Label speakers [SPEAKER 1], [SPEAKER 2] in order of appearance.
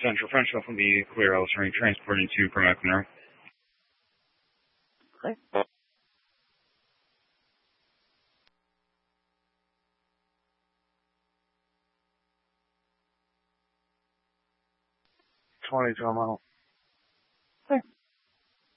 [SPEAKER 1] Central French from the clear Elstering transporting to Pramac Monroe.
[SPEAKER 2] Okay. 20 to a mile.